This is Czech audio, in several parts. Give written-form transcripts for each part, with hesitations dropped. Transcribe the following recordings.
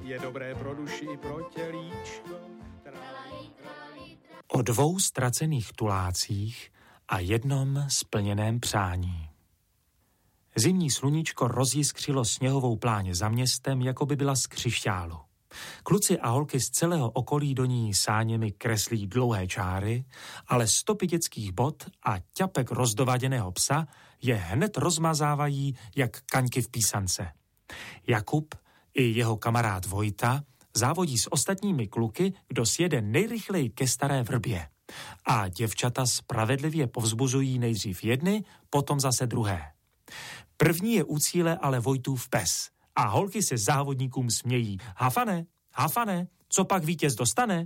je dobré pro duši i pro tělíčko. O 2 ztracených tulácích a jednom splněném přání. Zimní sluníčko rozjiskřilo sněhovou pláně za městem, jako by byla z křišťálu. Kluci a holky z celého okolí do ní sáněmi kreslí dlouhé čáry, ale stopy dětských bot a ťapek rozdovaděného psa je hned rozmazávají jak kaňky v písance. Jakub i jeho kamarád Vojta závodí s ostatními kluky, kdo sjede nejrychleji ke staré vrbě. A děvčata spravedlivě povzbuzují nejdřív jedny, potom zase druhé. První je u cíle ale Vojtův pes a holky se závodníkům smějí. Hafane, Hafane, co pak vítěz dostane?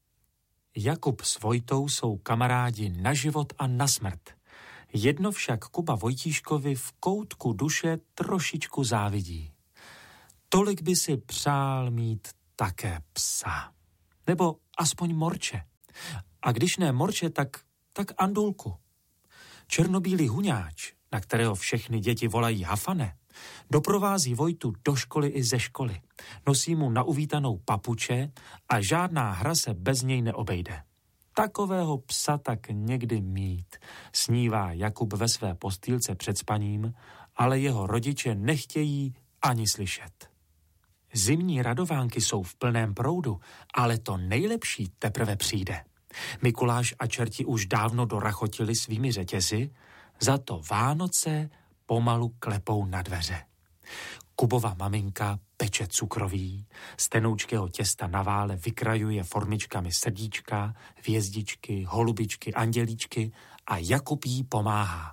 Jakub s Vojtou jsou kamarádi na život a na smrt. Jedno však Kuba Vojtíškovi v koutku duše trošičku závidí. Tolik by si přál mít také psa. Nebo aspoň morče. A když ne morče, tak andulku. Černobílý huňáč, na kterého všechny děti volají Hafane, doprovází Vojtu do školy i ze školy. Nosí mu na uvítanou papuče a žádná hra se bez něj neobejde. Takového psa tak někdy mít, snívá Jakub ve své postýlce před spaním, ale jeho rodiče nechtějí ani slyšet. Zimní radovánky jsou v plném proudu, ale to nejlepší teprve přijde. Mikuláš a čerti už dávno dorachotili svými řetězy, za to Vánoce pomalu klepou na dveře. Kubova maminka peče cukroví, z tenoučkého těsta na vále vykrajuje formičkami srdíčka, hvězdičky, holubičky, andělíčky a Jakub jí pomáhá.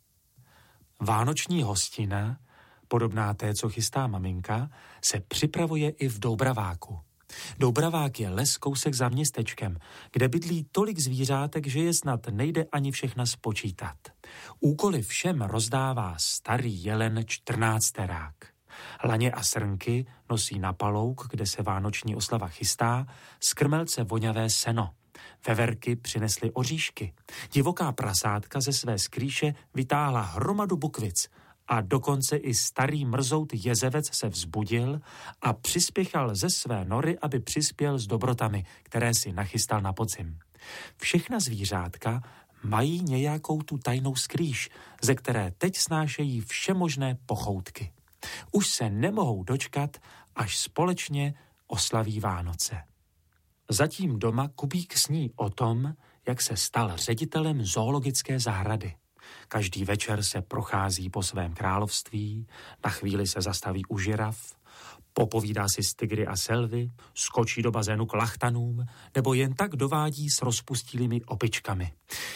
Vánoční hostina, podobná té, co chystá maminka, se připravuje i v Doubraváku. Doubravák je les kousek za městečkem, kde bydlí tolik zvířátek, že je snad nejde ani všechna spočítat. Úkoly všem rozdává starý jelen 14terák. Laně a srnky nosí na palouk, kde se vánoční oslava chystá, z krmelce voňavé seno. Veverky přinesly oříšky. Divoká prasátka ze své skrýše vytáhla hromadu bukvic a dokonce i starý mrzout jezevec se vzbudil a přispěchal ze své nory, aby přispěl s dobrotami, které si nachystal na podzim. Všechna zvířátka mají nějakou tu tajnou skrýš, ze které teď snášejí všemožné pochoutky. Už se nemohou dočkat, až společně oslaví Vánoce. Zatím doma Kubík sní o tom, jak se stal ředitelem zoologické zahrady. Každý večer se prochází po svém království, na chvíli se zastaví u žiraf, popovídá si s tygry a selvy, skočí do bazénu k lachtanům, nebo jen tak dovádí s rozpustilými opičkami.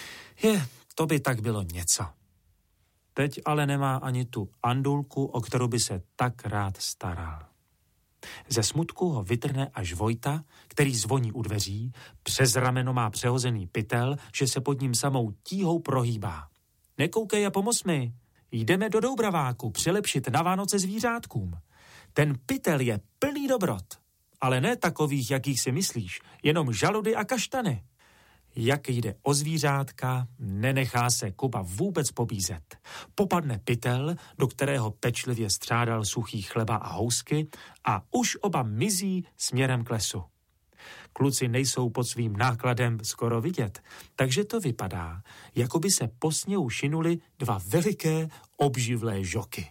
To by tak bylo něco. Teď ale nemá ani tu andulku, o kterou by se tak rád staral. Ze smutku ho vytrhne až Vojta, který zvoní u dveří, přes rameno má přehozený pytel, že se pod ním samou tíhou prohýbá. Nekoukej a pomoz mi, jdeme do Doubraváku přilepšit na Vánoce zvířátkům. Ten pytel je plný dobrot, ale ne takových, jakých si myslíš, jenom žaludy a kaštany. Jak jde o zvířátka, nenechá se Kuba vůbec pobízet. Popadne pytel, do kterého pečlivě střádal suchý chleba a housky a už oba mizí směrem k lesu. Kluci nejsou pod svým nákladem skoro vidět, takže to vypadá, jako by se po sněhu šinuli 2 veliké obživlé žoky.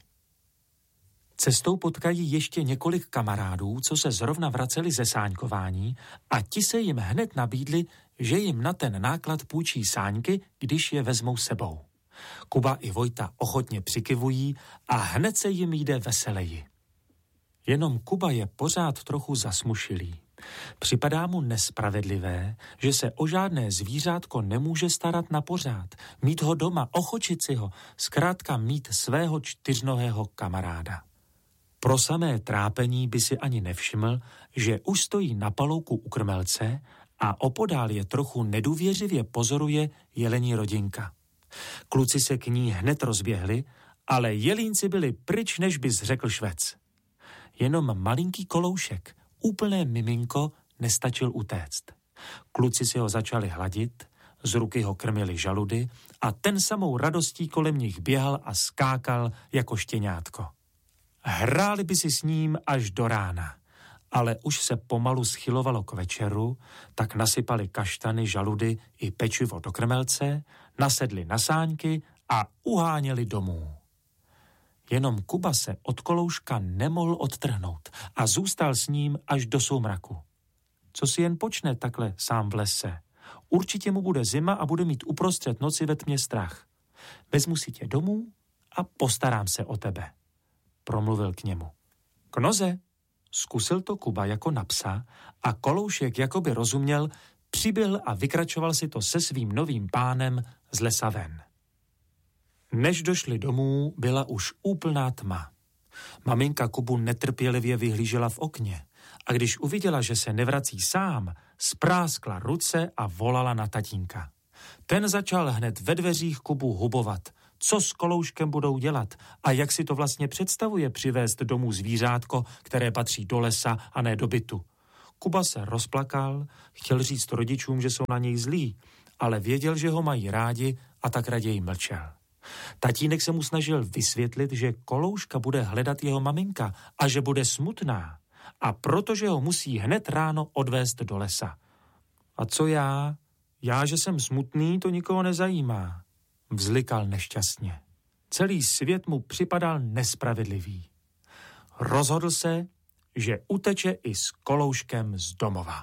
Cestou potkají ještě několik kamarádů, co se zrovna vraceli ze sáňkování a ti se jim hned nabídli, že jim na ten náklad půjčí sáňky, když je vezmou sebou. Kuba i Vojta ochotně přikyvují a hned se jim jde veseleji. Jenom Kuba je pořád trochu zasmušilý. Připadá mu nespravedlivé, že se o žádné zvířátko nemůže starat na pořád, mít ho doma, ochočit si ho, zkrátka mít svého 4nohého kamaráda. Pro samé trápení by si ani nevšiml, že už stojí na palouku u krmelce a opodál je trochu nedůvěřivě pozoruje jelení rodinka. Kluci se k ní hned rozběhli, ale jelínci byli pryč, než bys řekl švec. Jenom malinký koloušek, úplné miminko, nestačil utéct. Kluci si ho začali hladit, z ruky ho krmili žaludy a ten samou radostí kolem nich běhal a skákal jako štěňátko. Hráli by si s ním až do rána ale už se pomalu schylovalo k večeru, tak nasypali kaštany, žaludy i pečivo do krmelce, nasedli na sáňky a uháněli domů. Jenom Kuba se od kolouška nemohl odtrhnout a zůstal s ním až do soumraku. Co si jen počne takhle sám v lese? Určitě mu bude zima a bude mít uprostřed noci ve tmě strach. Vezmu si tě domů a postarám se o tebe, promluvil k němu. Knoze, zkusil to Kuba jako na psa a koloušek jakoby rozuměl, přiběhl a vykračoval si to se svým novým pánem z lesa ven. Než došli domů, byla už úplná tma. Maminka Kubu netrpělivě vyhlížela v okně a když uviděla, že se nevrací sám, spráskla ruce a volala na tatínka. Ten začal hned ve dveřích Kubu hubovat, co s kolouškem budou dělat a jak si to vlastně představuje přivést domů zvířátko, které patří do lesa a ne do bytu. Kuba se rozplakal, chtěl říct rodičům, že jsou na něj zlí, ale věděl, že ho mají rádi a tak raději mlčel. Tatínek se mu snažil vysvětlit, že kolouška bude hledat jeho maminka a že bude smutná a protože ho musí hned ráno odvést do lesa. A co já? Já, že jsem smutný, to nikoho nezajímá, vzlikal nešťastně. Celý svět mu připadal nespravedlivý. Rozhodl se, že uteče i s kolouškem z domova.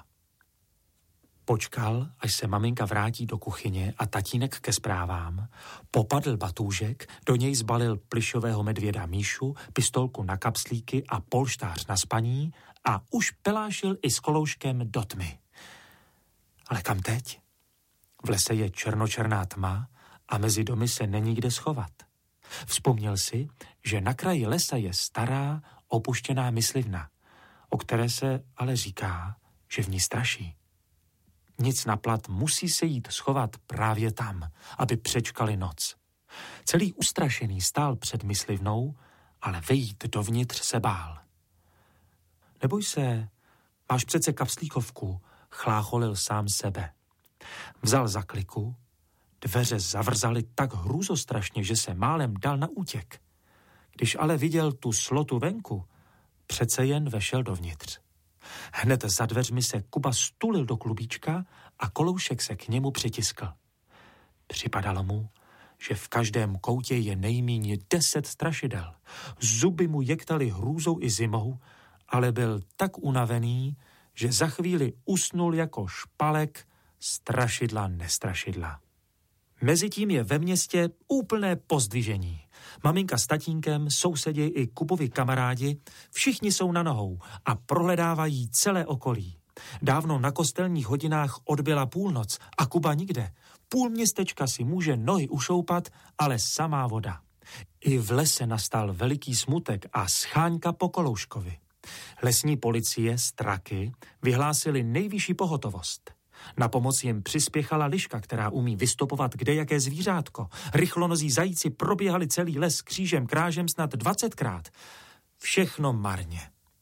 Počkal, až se maminka vrátí do kuchyně a tatínek ke zprávám, popadl batůžek, do něj zbalil plyšového medvěda Míšu, pistolku na kapslíky a polštář na spaní a už pelášil i s kolouškem do tmy. Ale kam teď? V lese je černočerná tma a mezi domy se není kde schovat. Vzpomněl si, že na kraji lesa je stará, opuštěná myslivna, o které se ale říká, že v ní straší. Nic na plat, musí se jít schovat právě tam, aby přečkali noc. Celý ustrašený stál před myslivnou, ale vejít dovnitř se bál. Neboj se, máš přece kapslíkovku, chlácholil sám sebe. Vzal zakliku, dveře zavrzaly tak hrůzostrašně, že se málem dal na útěk. Když ale viděl tu slotu venku, přece jen vešel dovnitř. Hned za dveřmi se Kuba stulil do klubíčka a koloušek se k němu přitiskl. Připadalo mu, že v každém koutě je nejméně 10 strašidel. Zuby mu jektaly hrůzou i zimou, ale byl tak unavený, že za chvíli usnul jako špalek, strašidla nestrašidla. Mezitím je ve městě úplné pozdvižení. Maminka s tatínkem, sousedi i Kubovi kamarádi, všichni jsou na nohou a prohledávají celé okolí. Dávno na kostelních hodinách odbyla půlnoc a Kuba nikde. Půl městečka si může nohy ušoupat, ale samá voda. I v lese nastal veliký smutek a scháňka po kolouškovi. Lesní policie, straky, vyhlásili nejvyšší pohotovost. Na pomoc jim přispěchala liška, která umí vystopovat kdejaké zvířátko. Rychlonozí zajíci proběhali celý les křížem krážem snad 20krát. Všechno marně.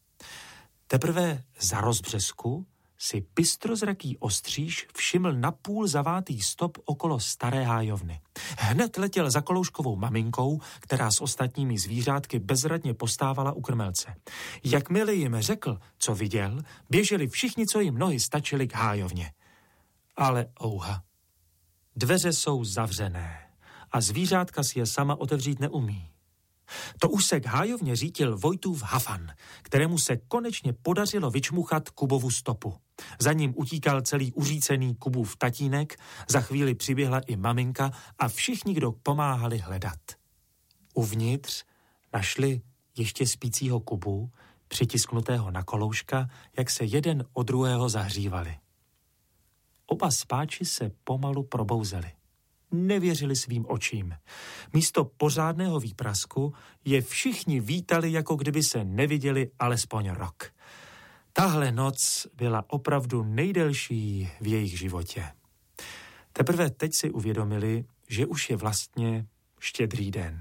Teprve za rozbřesku si bystrozraký ostříž všiml napůl zavátý stop okolo staré hájovny. Hned letěl za kolouškovou maminkou, která s ostatními zvířátky bezradně postávala u krmelce. Jakmile jim řekl, co viděl, běželi všichni, co jim nohy stačily k hájovně. Ale ouha. Dveře jsou zavřené a zvířátka si je sama otevřít neumí. To už se k hájovně řítil Vojtův Hafan, kterému se konečně podařilo vyčmuchat Kubovu stopu. Za ním utíkal celý uřícený Kubův tatínek, za chvíli přiběhla i maminka a všichni, kdo pomáhali hledat. Uvnitř našli ještě spícího Kubu, přitisknutého na kolouška, jak se jeden od druhého zahřívali. Oba spáči se pomalu probouzeli. Nevěřili svým očím. Místo pořádného výprasku je všichni vítali, jako kdyby se neviděli alespoň rok. Tahle noc byla opravdu nejdelší v jejich životě. Teprve teď si uvědomili, že už je vlastně Štědrý den.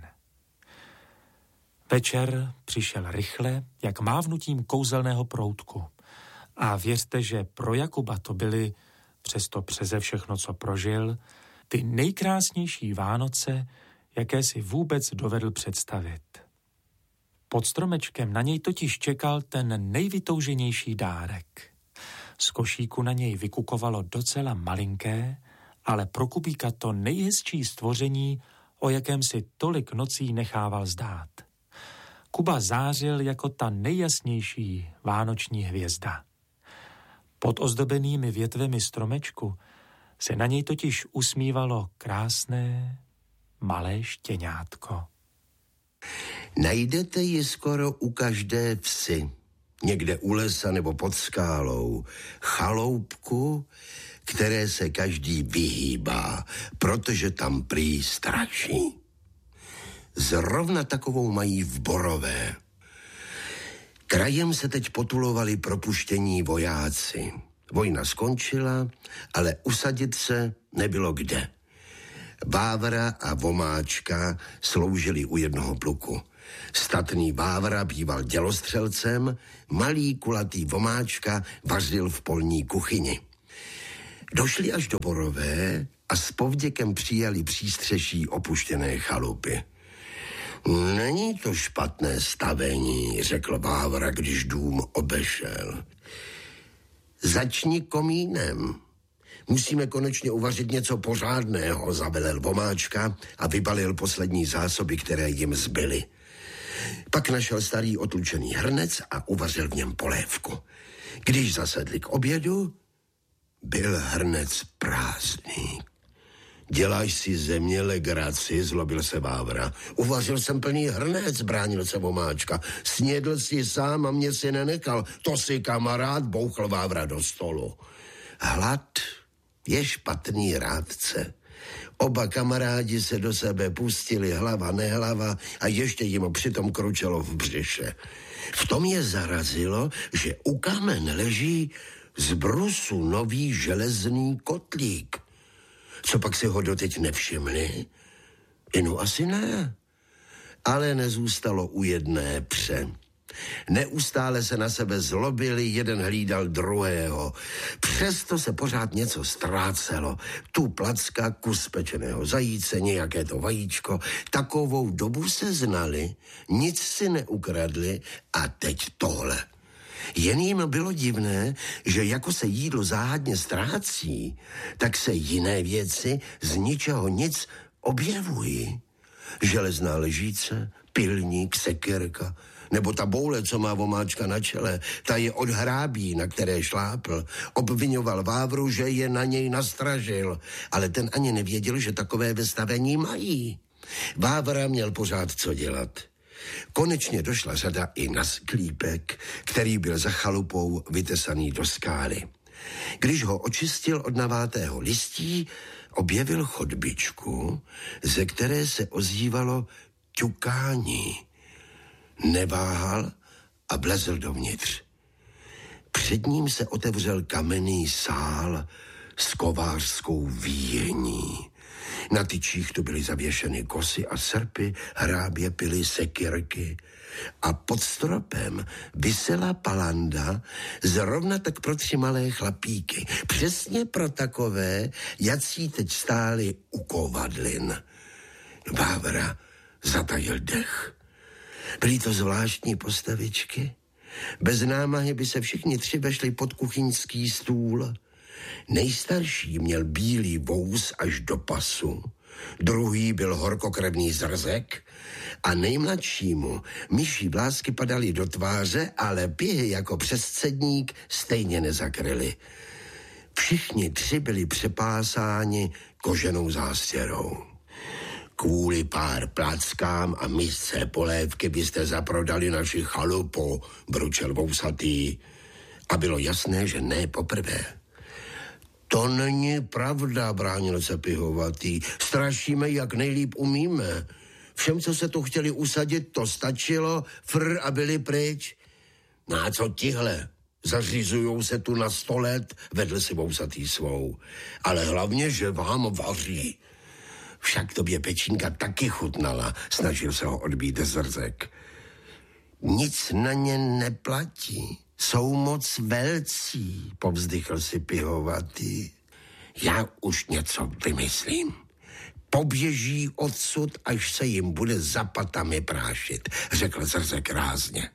Večer přišel rychle, jak mávnutím kouzelného proutku. A věřte, že pro Jakuba to byly, přesto přeze všechno, co prožil, ty nejkrásnější Vánoce, jaké si vůbec dovedl představit. Pod stromečkem na něj totiž čekal ten nejvytouženější dárek. Z košíku na něj vykukovalo docela malinké, ale pro Kubíka to nejhezčí stvoření, o jakém si tolik nocí nechával zdát. Kuba zářil jako ta nejjasnější vánoční hvězda. Pod ozdobenými větvemi stromečku se na něj totiž usmívalo krásné malé štěňátko. Najdete ji skoro u každé vsi, někde u lesa nebo pod skálou, chaloupku, které se každý vyhýbá, protože tam prý straší. Zrovna takovou mají v Borové. Krajem se teď potulovali propuštění vojáci. Vojna skončila, ale usadit se nebylo kde. Vávra a Vomáčka sloužili u jednoho pluku. Statný Vávra býval dělostřelcem, malý kulatý Vomáčka vařil v polní kuchyni. Došli až do Borové a s povděkem přijali přístřeší opuštěné chalupy. Není to špatné stavení, řekl Vávra, když dům obešel. Začni komínem. Musíme konečně uvařit něco pořádného, zavelel Vomáčka a vybalil poslední zásoby, které jim zbyly. Pak našel starý otlučený hrnec a uvařil v něm polévku. Když zasedli k obědu, byl hrnec prázdný. Děláš si ze mě legraci, zlobil se Vávra. Uvařil jsem plný hrnec, bránil se Vomáčka. Snědl si sám a mě si nenechal. To si kamarád, bouchl Vávra do stolu. Hlad je špatný rádce. Oba kamarádi se do sebe pustili hlava nehlava a ještě jim přitom kručelo v břiše. V tom je zarazilo, že u kamen leží z brusu nový železný kotlík. Co pak si ho doteď nevšimli? No asi ne. Ale nezůstalo u jedné pře. Neustále se na sebe zlobili, jeden hlídal druhého. Přesto se pořád něco ztrácelo. Tu placka, kus pečeného zajíce, nějaké to vajíčko. Takovou dobu se znali, nic si neukradli a teď tohle. Jen jim bylo divné, že jako se jídlo záhadně ztrácí, tak se jiné věci z ničeho nic objevují. Železná ležíce, pilník, sekyrka, nebo ta boule, co má Vomáčka na čele, ta je od hrábí, na které šlápl. Obvinoval Vávru, že je na něj nastražil, ale ten ani nevěděl, že takové vystavení mají. Vávra měl pořád co dělat. Konečně došla řada i na sklípek, který byl za chalupou vytesaný do skály. Když ho očistil od navátého listí, objevil chodbičku, ze které se ozývalo ťukání. Neváhal a vlezl dovnitř. Před ním se otevřel kamenný sál s kovářskou výjení. Na tyčích tu byly zavěšeny kosy a srpy, hrábě pily, sekyrky. A pod stropem visela palanda zrovna tak pro 3 malé chlapíky. Přesně pro takové, jací teď stáli u kovadlin. Vávra zatajil dech. Byly to zvláštní postavičky. Bez námahy by se všichni 3 vešli pod kuchyňský stůl. Nejstarší měl bílý vous až do pasu, druhý byl horkokrevný zrzek a nejmladšímu myší vlásky padaly do tváře, ale pihy jako přescedník stejně nezakryly. Všichni 3 byli přepásáni koženou zástěrou. Kvůli pár plackám a misce polévky byste zaprodali naši chalupu, bručel vousatý. A bylo jasné, že ne poprvé. To není pravda, bránil se pihovatý. Strašíme, jak nejlíp umíme. Všem, co se tu chtěli usadit, to stačilo, a byli pryč. No a co tihle? Zařizujou se tu na 100 let, vedl si vousatý svou. Ale hlavně, že vám vaří. Však tobě pečínka taky chutnala, snažil se ho odbít zrzek. Nic na ně neplatí. Jsou moc velcí, povzdychl si pihovatý. Já už něco vymyslím. Poběží odsud, až se jim bude za patami prášit, řekl Zrzek rázně.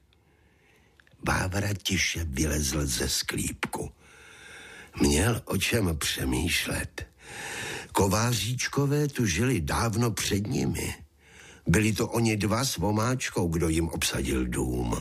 Vávra tiše vylezl ze sklípku. Měl o čem přemýšlet. Kováříčkové tu žili dávno před nimi. Byli to oni dva s Vomáčkou, kdo jim obsadil dům.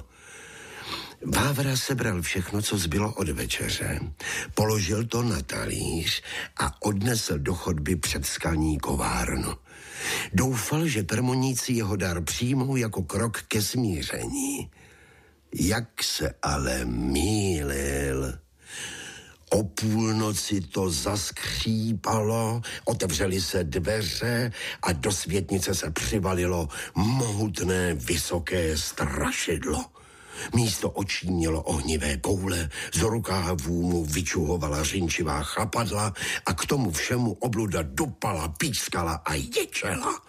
Vávra sebral všechno, co zbylo od večeře, položil to na talíř a odnesl do chodby před skalní kovárnu. Doufal, že permoníci jeho dar přijmou jako krok ke smíření. Jak se ale mýlil. O půlnoci to zaskřípalo, otevřely se dveře a do světnice se přivalilo mohutné vysoké strašidlo. Místo očí mělo ohnivé koule, z rukávů mu vyčuhovala řinčivá chapadla a k tomu všemu obluda dupala, pískala a ječela.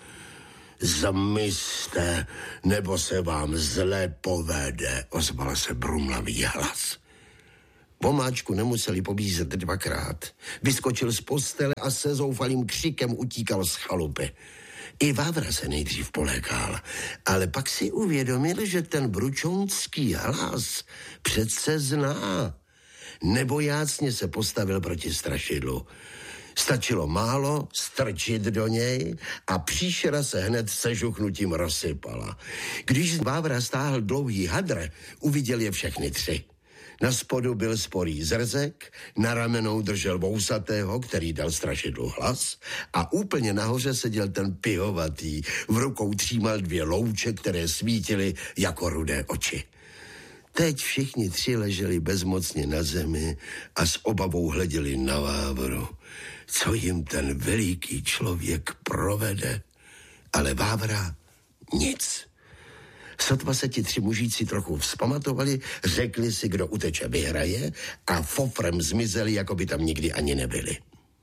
Zamyste, nebo se vám zle povede, ozval se brumlavý hlas. Vomáčku nemuseli pobízet dvakrát. Vyskočil z postele a se zoufalým křikem utíkal z chalupy. I Vávra se nejdřív polékal, ale pak si uvědomil, že ten bručonský hlas přece zná. Nebojácně se postavil proti strašidlu. Stačilo málo strčit do něj a příšera se hned sežuchnutím rozsypala. Když Vávra stáhl dlouhý hadr, uviděl je všechny tři. Na spodu byl sporý Zrzek, na ramenou držel Vousatého, který dal strašidlu hlas, a úplně nahoře seděl ten pihovatý, v rukou třímal 2 louče, které svítily jako rudé oči. Teď všichni tři leželi bezmocně na zemi a s obavou hleděli na Vávru. Co jim ten veliký člověk provede? Ale Vávra nic. Sotva se ti 3 mužíci trochu vzpamatovali, řekli si, kdo uteče, vyhraje, a fofrem zmizeli, jako by tam nikdy ani nebyli.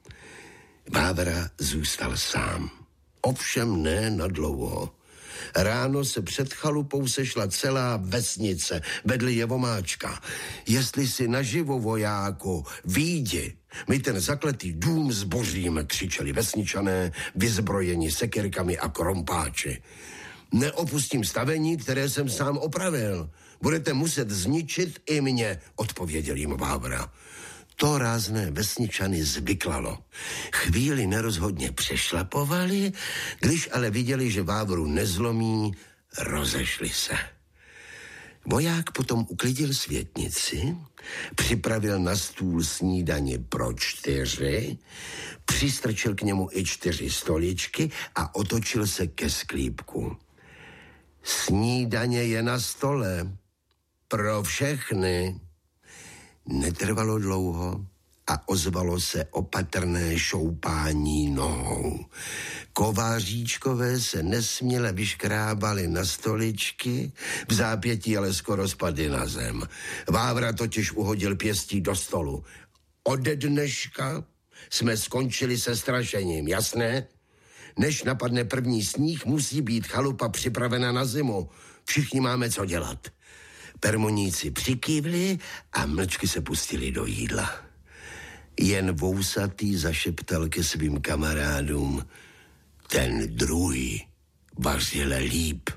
Vávra zůstal sám. Ovšem ne nadlouho. Ráno se před chalupou sešla celá vesnice, vedli je Vomáčka. Jestli si naživo, vojáku, výjdi, my ten zakletý dům zboříme, křičeli vesničané, vyzbrojeni sekyrkami a krompáči. Neopustím stavení, které jsem sám opravil. Budete muset zničit i mě, odpověděl jim Vávra. To rázné vesničany zvyklalo. Chvíli nerozhodně přešlapovali, když ale viděli, že Vávru nezlomí, rozešli se. Voják potom uklidil světnici, připravil na stůl snídani pro 4, přistrčil k němu i 4 stoličky a otočil se ke sklípku. Snídaně je na stole. Pro všechny. Netrvalo dlouho a ozvalo se opatrné šoupání nohou. Kováříčkové se nesměle vyškrábali na stoličky, v zápětí ale skoro spadli na zem. Vávra totiž uhodil pěstí do stolu. Ode dneška jsme skončili se strašením, jasné? Než napadne první sníh, musí být chalupa připravena na zimu. Všichni máme co dělat. Permoníci přikývli a mlčky se pustili do jídla. Jen Vousatý zašeptal ke svým kamarádům: ten druhý vařil líp.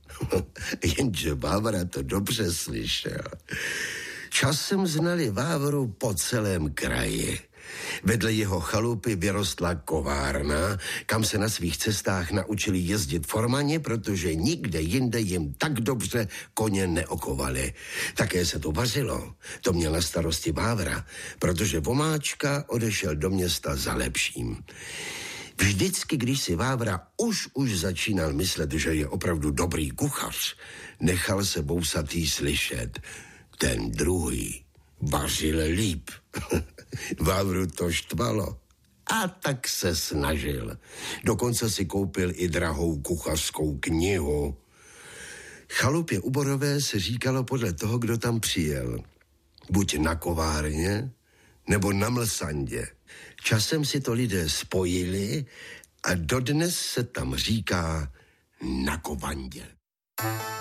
Jenže Vávra to dobře slyšel. Časem znali Vávru po celém kraji. Vedle jeho chalupy vyrostla kovárna, kam se na svých cestách naučili jezdit formani, protože nikde jinde jim tak dobře koně neokovali. Také se to vařilo. To měl na starosti Vávra, protože Vomáčka odešel do města za lepším. Vždycky, když si Vávra už začínal myslet, že je opravdu dobrý kuchař, nechal se Vousatý slyšet: ten druhý vařil líp. Vávru to štvalo. A tak se snažil. Dokonce si koupil i drahou kuchařskou knihu. Chalupě u Borové se říkalo podle toho, kdo tam přijel. Buď na kovárně, nebo na mlsandě. Časem si to lidé spojili a dodnes se tam říká na Kovandě.